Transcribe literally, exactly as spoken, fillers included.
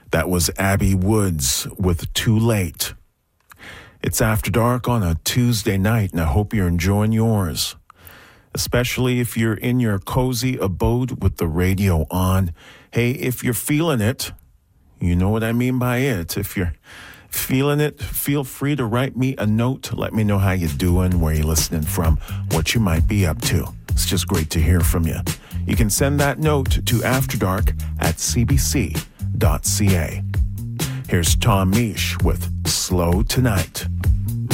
That was Abby Woods with Too Late. It's After Dark on a Tuesday night, and I hope you're enjoying yours, especially if you're in your cozy abode with the radio on. Hey, if you're feeling it, you know what I mean by it. If you're feeling it, feel free to write me a note. Let me know how you're doing, where you're listening from, what you might be up to. It's just great to hear from you. You can send that note to afterdark at c b c dot c a. Here's Tom Misch with Slow Tonight.